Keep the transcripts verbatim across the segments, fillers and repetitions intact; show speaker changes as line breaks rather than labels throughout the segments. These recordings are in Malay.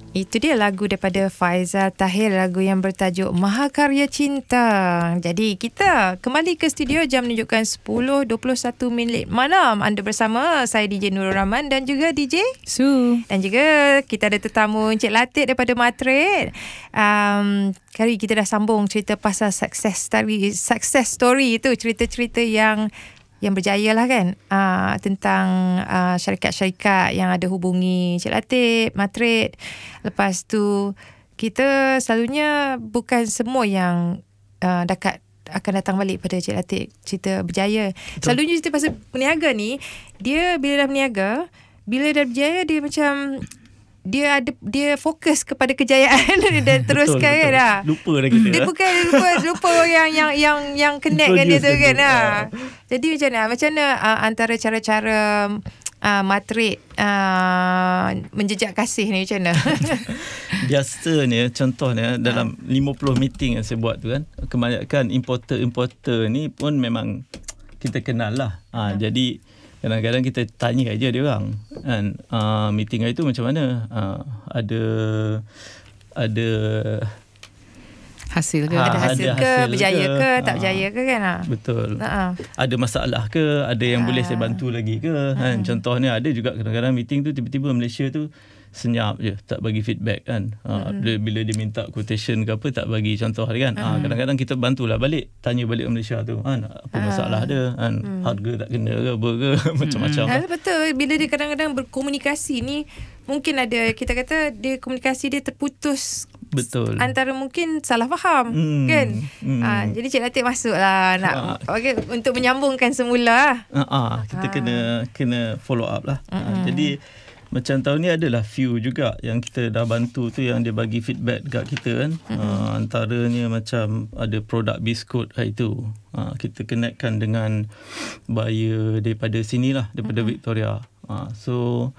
Itu dia lagu daripada Faizal Tahir, lagu yang bertajuk Mahakarya Cinta. Jadi kita kembali ke studio, jam menunjukkan sepuluh dua puluh satu minit malam. Anda bersama saya D J Nurul Rahman dan juga D J
Su.
Dan juga kita ada tetamu Encik Latif daripada Matrade. Um, kali kita dah sambung cerita pasal success story, success story itu, cerita-cerita yang yang berjaya lah kan, uh, tentang uh, syarikat-syarikat yang ada hubungi Encik Latif, Matrade. Lepas tu kita selalunya bukan semua yang uh, dekat akan datang balik pada Encik Latif cerita berjaya. Betul. Selalunya cerita pasal peniaga ni, dia bila dah berniaga, bila dah berjaya, dia macam dia ada dia fokus kepada kejayaan dan teruskan kan dah.
Lupa dah kita.
Dia bukan lupa lupa yang yang yang yang connect kan dia tu kan. Ha. Jadi macam mana? Macam mana uh, antara cara-cara uh, Matrade uh, menjejak kasih ni macam mana?
Biasanya contohnya dalam lima puluh meeting yang saya buat tu kan, kebanyakan importer-importer ni pun memang kita kenal lah. Ha, jadi kadang-kadang kita tanya aja dia orang kan, uh, meeting hari tu macam mana, uh, ada ada
hasil ke,
ha, ada hasil,
ada
ke
hasil
berjaya ke, ke tak
ha,
berjaya ke kan. Ha.
Betul.
Ha.
Ada masalah ke, ada yang ha. boleh saya bantu lagi ke kan.
Ha.
Contohnya ada juga kadang-kadang meeting tu tiba-tiba Malaysia tu senyap je, tak bagi feedback kan. Ha,
mm-hmm.
bila dia minta quotation ke apa, tak bagi contoh kan.
Mm-hmm.
Ha, kadang-kadang kita bantulah balik, tanya balik Malaysia tu kan, apa masalah dia kan, mm. harga tak kena ke apa ke, macam-macam.
Ha, betul. Bila dia kadang-kadang berkomunikasi ni, mungkin ada, kita kata dia komunikasi dia terputus.
Betul.
Antara mungkin salah faham hmm. kan. Hmm. Ha, jadi Cik Latif masuklah nak ha. okay, untuk menyambungkan semula.
Ha, ha, kita ha. kena kena follow up lah. Ha, jadi macam tahun ni adalah few juga yang kita dah bantu tu, yang dia bagi feedback dekat kita kan. Uh, antaranya macam ada produk biskut hari tu. Uh, kita connectkan dengan buyer daripada sini lah, daripada mm-hmm. Victoria. Uh, so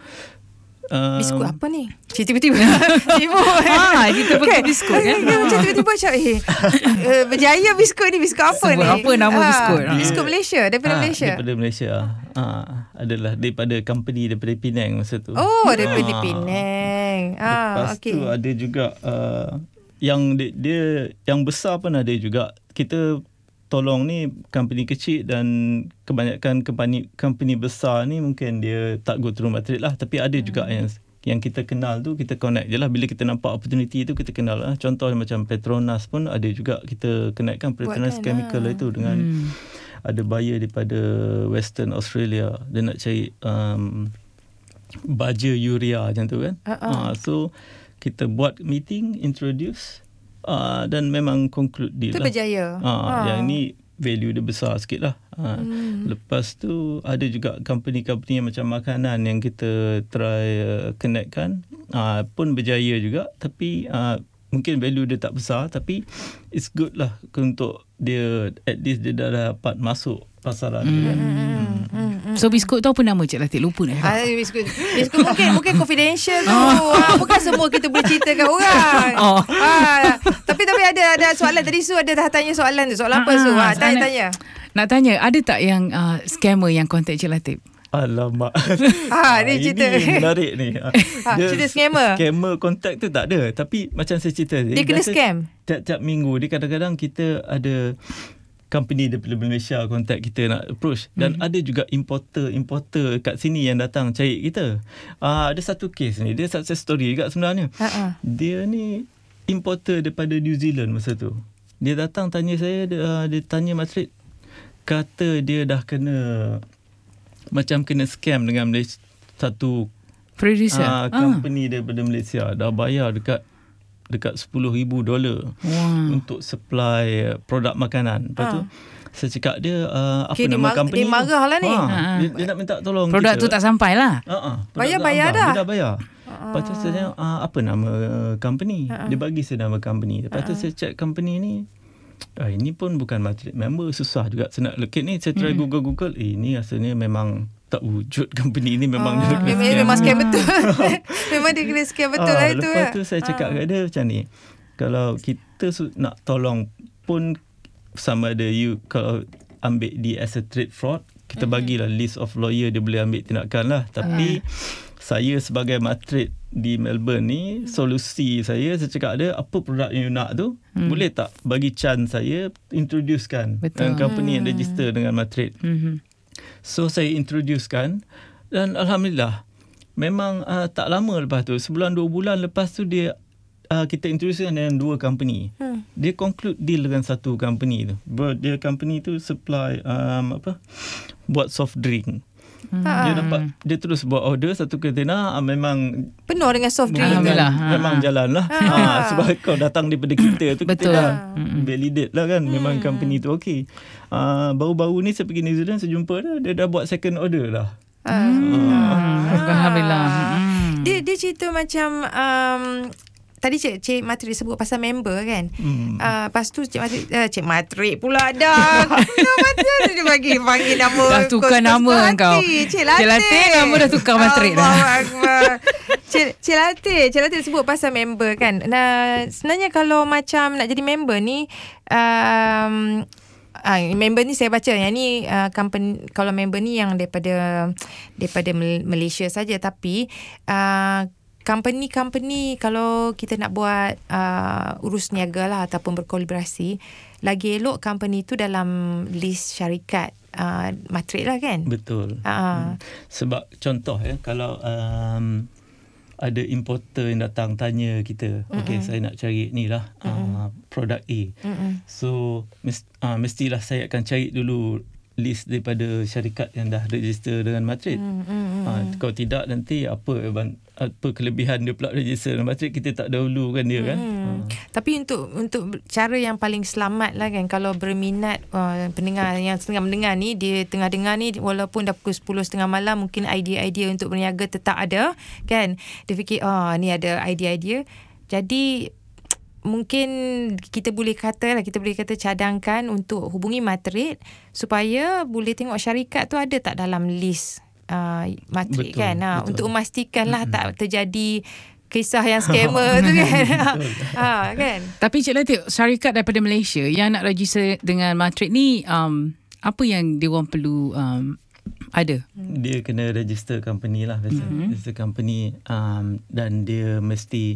Um,
biskut apa ni? Cik tiba-tiba Ibu
ha, kita pakai okay. biskut kan.
Okay, macam tiba-tiba macam eh uh, berjaya biskut ni, biskut apa
Sebut
ni?
Apa nama ha, biskut?
Biskut Malaysia, daripada
ha,
Malaysia.
Daripada Malaysia. Ha, adalah daripada company daripada Penang masa tu.
Oh, daripada ha. Penang. Ah,
Lepas
okay.
tu ada juga uh, yang dia, dia yang besar pun ada juga. Kita tolong ni company kecil, dan kebanyakan company company besar ni mungkin dia tak go through Matrade lah, tapi ada hmm. juga yang yang kita kenal tu, kita connect je lah. Bila kita nampak opportunity tu, kita kenal lah. Contoh macam Petronas pun ada juga kita connectkan Petronas
Buatkan
Chemical
lah.
itu dengan hmm. ada buyer daripada Western Australia, dia nak cari um, baja urea macam tu kan. Uh-uh. Uh, so kita buat meeting, introduce, Uh, dan memang conclude deal
lah. Itu berjaya.
Uh, ha. Yang ni value dia besar sikit lah. Uh, hmm. Lepas tu ada juga company-company yang macam makanan yang kita try uh, connectkan. Uh, pun berjaya juga. Tapi uh, mungkin value dia tak besar. Tapi it's good lah untuk dia, at least dia dah dapat masuk pasaran.
Hmm.
Kan?
Hmm. Hmm. So biskut tu apa nama Cik Latif? Lupa dah.
Ah, biskut. Biskut mungkin mungkin confidential tu. Oh. Ah, bukan semua kita boleh ceritakan orang. Oh. Ah, tapi tapi ada ada soalan tadi, Su ada dah tanya soalan tu. Soalan apa Su? Ah, tanya tanya.
Nak tanya, ada tak yang uh, scammer yang contact Cik Latif?
Alamak.
Ah, ni cerita.
Ini menarik ni.
Ha, cerita scammer.
Scammer contact tu tak ada. Tapi macam saya cerita.
Dia kena scam?
Tiap-tiap minggu, dia kadang-kadang kita ada company daripada Malaysia contact kita nak approach. Dan mm-hmm. ada juga importer-importer kat sini yang datang cari kita. Uh, ada satu case ni, dia success story juga sebenarnya. Uh-uh. Dia ni importer daripada New Zealand masa tu. Dia datang tanya saya, dia, uh, dia tanya Matrade, kata dia dah kena macam kena scam dengan Malaysia, satu
producer
uh, company ah. daripada Malaysia. Dah bayar dekat dekat sepuluh ribu dolar wow. untuk supply produk makanan. Lepas ha. tu saya cakap dia uh, apa
okay,
nama
mar-
company
dia marah lah ni.
Ha.
Ha.
Dia, dia nak minta tolong
produk
kita.
tu tak sampai lah.
Ha.
Bayar-bayar dah.
Dia dah bayar. Ha. Lepas tu saya tanya uh, apa nama company. Ha. Dia bagi saya nama company. Lepas ha. tu saya check company ni. Ah, ini pun bukan Matrade member. Susah juga saya nak locate ni. Saya try hmm. Google-Google. Eh, ini rasanya memang tak wujud company ni. Memang
oh,
dia
memang, memang scam betul. Memang dia kena scam betul
ah,
lah itu.
Lepas tu saya cakap kat dia macam ni. Kalau kita nak tolong pun, sama ada you kalau ambil dia as a trade fraud, kita mm-hmm. bagilah list of lawyer, dia boleh ambil tindakan lah. Tapi uh. saya sebagai Matrade di Melbourne ni, solusi saya, saya cakap ada, apa produk yang you nak tu, hmm. boleh tak bagi chance saya introducekan dengan company yang register dengan Matrade. Hmm. So saya introducekan, dan Alhamdulillah memang uh, tak lama lepas tu, sebulan dua bulan lepas tu dia uh, kita introducekan dengan dua company. Hmm. Dia conclude deal dengan satu company tu. Dia company tu supply um, apa buat soft drink. Hmm. Dia dapat, dia terus buat order satu container, uh, memang
penuh dengan soft drink.
Alhamdulillah. Memang ha. jalan lah. Ha. Ha. Sebab kau datang daripada kita tu,
betul.
Kita dah validate lah kan. Memang hmm. company tu okey. Uh, baru-baru ni saya pergi New Zealand, saya jumpa dia, dia dah buat second order dah.
Hmm. Hmm. Alhamdulillah. Hmm.
Dia, dia cerita macam um, tadi Cik, Cik Matrade sebut pasal member kan. Hmm. Uh, lepas tu Cik Matrade, uh, Cik Matrade pula dah. Cik Matrade dia bagi panggil nama.
Dah tukar nama kau.
Cik Latte.
Cik Latte nama dah tukar Matrade dah.
Cik, Cik Latte, Cik Latte sebut pasal member kan. Nah, sebenarnya kalau macam nak jadi member ni, um, Ah, member ni saya baca yang ni uh, company, kalau member ni yang daripada daripada Malaysia saja, tapi uh, company-company kalau kita nak buat uh, urus niaga lah ataupun berkolaborasi, lagi elok company tu dalam list syarikat uh, Matrade lah kan.
Betul.
Uh.
Hmm. Sebab contoh ya, kalau um, ada importer yang datang tanya kita, mm-hmm. okey saya nak cari ni lah mm-hmm. uh, produk A. Mm-hmm. So mest, uh, mestilah saya akan cari dulu list daripada syarikat yang dah register dengan Matrade. Mm-hmm. Uh, kalau tidak nanti apa apa kelebihan dia pula register dengan Matrade, kita tak dahulukan dia kan. Mm. Uh.
Tapi untuk untuk cara yang paling selamat lah kan, kalau berminat uh, pendengar yang tengah mendengar ni, dia tengah dengar ni walaupun dah pukul sepuluh tiga puluh malam, mungkin idea-idea untuk berniaga tetap ada kan. Dia fikir oh ni ada idea-idea. Jadi mungkin kita boleh kata lah, kita boleh kata cadangkan untuk hubungi Matrade supaya boleh tengok syarikat tu ada tak dalam list uh, Matrade kan. Ha, untuk memastikan lah mm-hmm. tak terjadi kisah yang scammer tu kan. Ha, kan.
Tapi Cik Latif, syarikat daripada Malaysia yang nak register dengan Matrade ni, um, apa yang dia orang perlu um, ada?
Dia kena register company lah biasa. Mm-hmm. Register company um, dan dia mesti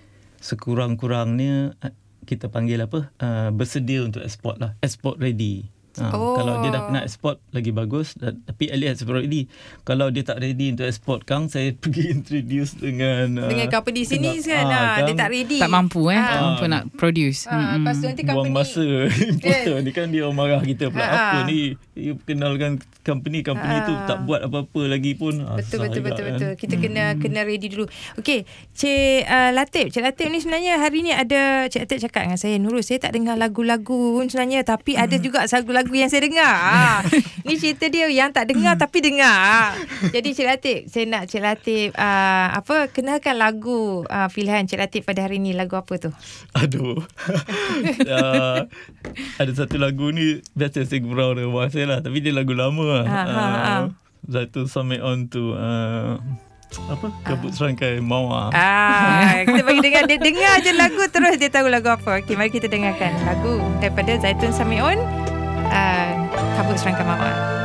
sekurang-kurangnya kita panggil apa uh, bersedia untuk export lah, export ready. Ha, oh. Kalau dia dah nak export lagi bagus, tapi at least export ready. Kalau dia tak ready untuk export, Kang, saya pergi introduce dengan uh,
dengan company sini kan, ha, dia tak ready,
tak mampu eh
ha.
tak mampu nak produce.
Ha, lepas tu nanti company
buang masa importer ni kan, dia marah kita pula. Ha. Apa ni, you kenalkan company company ha. tu tak buat apa-apa lagi pun.
Betul betul betul kan. betul. Kita hmm. kena kena ready dulu. Okey, Cik uh, Latif, Cik Latif ni sebenarnya hari ni ada Cik Latif cakap dengan saya, Nurul, saya tak dengar lagu-lagu sebenarnya, tapi ada juga lagu-lagu yang saya dengar. Ha. Ni cerita dia yang tak dengar tapi dengar. Jadi Cik Latif, saya nak Cik Latif uh, apa kenalkan lagu uh, pilihan Cik Latif pada hari ni. Lagu apa tu?
Aduh. uh, ada satu lagu ni biasa saya gurau dengan mak saya lah, tapi dia lagu lama lah. Ha, ha, ha. Uh, Zaitun Sami'on tu uh, apa? Kabut serangkai mawar.
Ah, kita bagi dengar, dia dengar je lagu terus dia tahu lagu apa. Okey, mari kita dengarkan lagu daripada Zaitun Sami'on, uh, Kabut Serangkai Mawar.